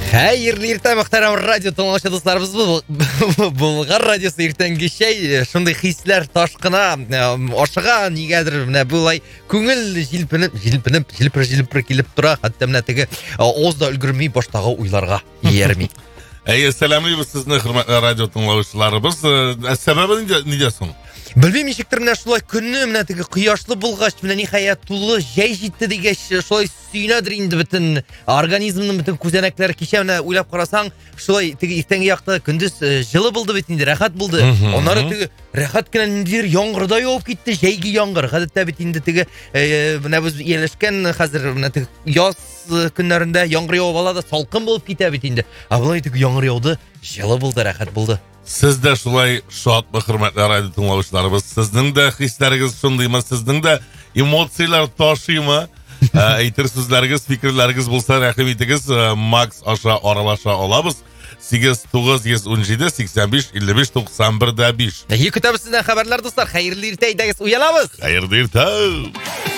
Хайырлы ерте мұхтарам радио тыңлаушы достарыбыз Бұлғар радиосы ертеңгі шай шындай хислер ташқына ашыға негәдір мына бұлай көңіл жилпір келіп тұра хатта мына тегі озда үлгірмей баштағы ойларға ермей. Сәлемлейбіз сіздің құрметті радио тыңлаушыларыбыз. Сәбәбі неде соң? Білмеймін шектір мына шулай күнні мына тегі құяшлы болғаш мына нихаят тулы жай жетті дегеш шулай сүйінадыр енді бітін организмнің бітін көзенектері кеше мына ойлап қарасаң шулай тегі ертеңгі яқты күндіз жылы болды бетінде рахат болды. Онары тегі рахат кінәндер яңғырдай олып кетті жайги яңғыр. Қадетті бетінде тегі мына біз елішкен қазір мына тегі яз күнлерінде яңғыр яуып алады салқын болып кете бетінде. Абылай тегі яңғыр яуды жылы болды рахат болды. Сіз де шулай шатмы құрметті радио тыңлаушыларыбыз. Сіздің де хистәріңіз шындай ма? Сіздің де эмоциялар ташый ма? Әйтер сүзләріңіз, фикерләріңіз болса рәхим итегіз. Макс аша аралаша алабыз. 8-9-85-55-91-5. Екі күтәбіз сізден хабарлар достар. Хайырлы ерте айдағыз уянабыз. Хайырлы ерте.